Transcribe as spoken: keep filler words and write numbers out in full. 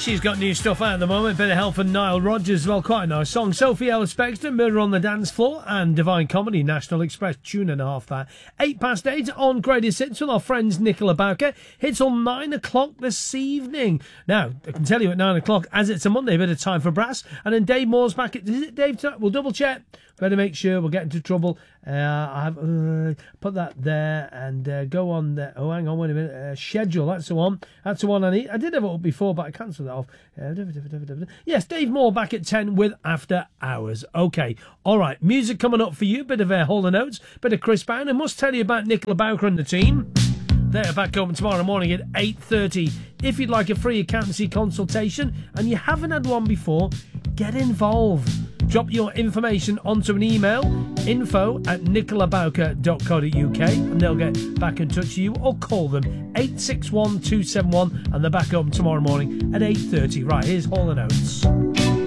she's got new stuff out at the moment. Bit of help from Nile Rodgers as well. Quite a nice song. Sophie Ellis-Bextor, Murder on the Dance Floor, and Divine Comedy, National Express, tune and a half that. Eight past eight on Greatest Hits with our friends Nicola Bowker. Hits on nine o'clock this evening. Now, I can tell you at nine o'clock, as it's a Monday, a bit of time for brass. And then Dave Moore's back. At, is it Dave tonight? We'll double check. Better make sure we'll get into trouble. Uh, I have uh, put that there and uh, go on there. Oh, hang on, wait a minute. Uh, schedule, that's the one. That's the one I need. I did have it up before, but I cancelled that off. Uh, yes, Dave Moore back at ten with After Hours. Okay, all right. Music coming up for you. Bit of uh, Hall and Oates, bit of Chris Brown. I must tell you about Nicola Bowker and the team. They're back open tomorrow morning at eight thirty. If you'd like a free accountancy consultation and you haven't had one before, get involved. Drop your information onto an email, info at nicola bowker dot co dot uk, and they'll get back in touch with you, or call them eight six one two seven one, and they're back open tomorrow morning at eight thirty. Right, here's Hall and Oates.